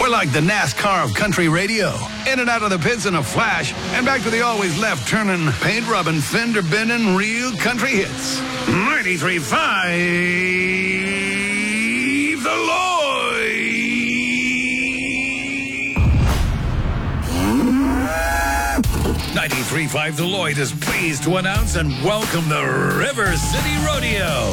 like the NASCAR of country radio. In and out of the pits in a flash, and back to the always left-turning, paint-rubbing, fender-bending, real country hits. 93.5 The Lloyd. 93.5 The Lloyd is pleased to announce and welcome the River City Rodeo.